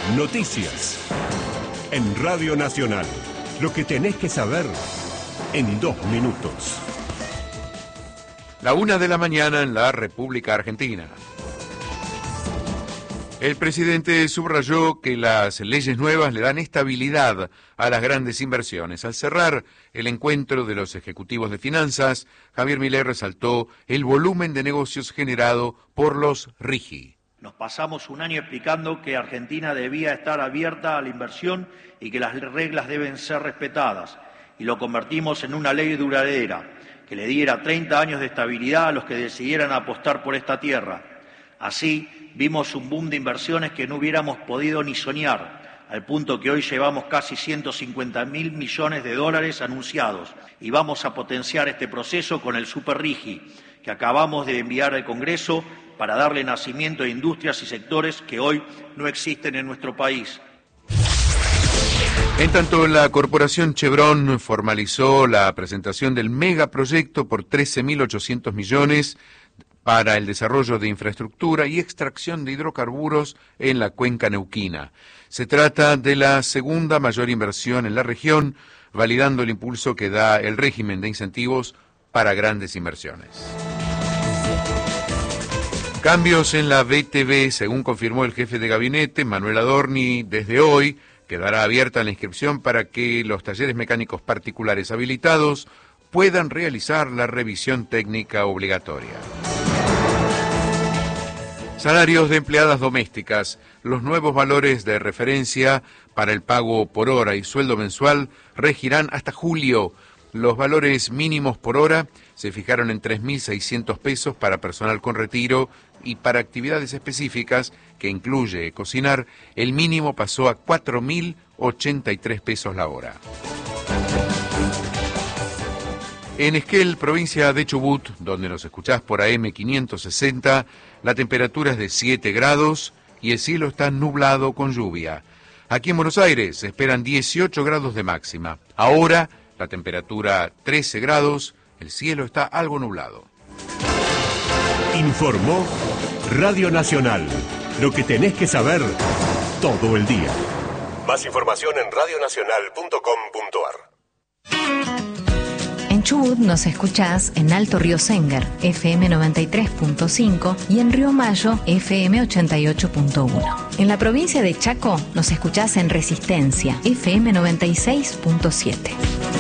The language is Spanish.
Noticias. En Radio Nacional. Lo que tenés que saber en 2 minutos. 1:00 a.m. en la República Argentina. El presidente subrayó que las leyes nuevas le dan estabilidad a las grandes inversiones. Al cerrar el encuentro de los ejecutivos de finanzas, Javier Milei resaltó el volumen de negocios generado por los RIGI. Nos pasamos un año explicando que Argentina debía estar abierta a la inversión y que las reglas deben ser respetadas, y lo convertimos en una ley duradera, que le diera 30 años de estabilidad a los que decidieran apostar por esta tierra. Así, vimos un boom de inversiones que no hubiéramos podido ni soñar, al punto que hoy llevamos casi 150.000 millones de dólares anunciados, y vamos a potenciar este proceso con el Super RIGI, que acabamos de enviar al Congreso para darle nacimiento a industrias y sectores que hoy no existen en nuestro país. En tanto, la corporación Chevron formalizó la presentación del megaproyecto por 13.800 millones para el desarrollo de infraestructura y extracción de hidrocarburos en la cuenca neuquina. Se trata de la segunda mayor inversión en la región, validando el impulso que da el régimen de incentivos para grandes inversiones. Cambios en la BTV, según confirmó el jefe de gabinete, Manuel Adorni, desde hoy quedará abierta la inscripción para que los talleres mecánicos particulares habilitados puedan realizar la revisión técnica obligatoria. Salarios de empleadas domésticas. Los nuevos valores de referencia para el pago por hora y sueldo mensual regirán hasta julio. Los valores mínimos por hora se fijaron en 3.600 pesos para personal con retiro y para actividades específicas, que incluye cocinar, el mínimo pasó a 4.083 pesos la hora. En Esquel, provincia de Chubut, donde nos escuchás por AM 560, la temperatura es de 7 grados y el cielo está nublado con lluvia. Aquí en Buenos Aires se esperan 18 grados de máxima. Ahora la temperatura 13 grados, el cielo está algo nublado. Informó Radio Nacional. Lo que tenés que saber todo el día. Más información en radionacional.com.ar. En Chubut nos escuchás en Alto Río Sénger, FM 93.5 y en Río Mayo, FM 88.1. En la provincia de Chaco nos escuchás en Resistencia, FM 96.7.